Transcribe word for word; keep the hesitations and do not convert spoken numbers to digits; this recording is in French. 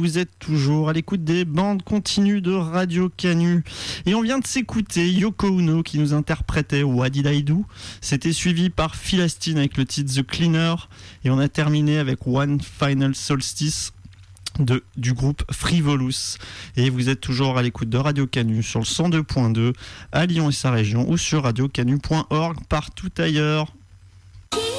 vous êtes toujours à l'écoute des bandes continues de Radio Canu. Et on vient de s'écouter Yoko Ono qui nous interprétait What Did I Do. C'était suivi par Phil Astin avec le titre The Cleaner. Et on a terminé avec One Final Solstice de, du groupe Frivolous. Et vous êtes toujours à l'écoute de Radio Canu sur le cent deux point deux à Lyon et sa région ou sur radio canu point org partout ailleurs.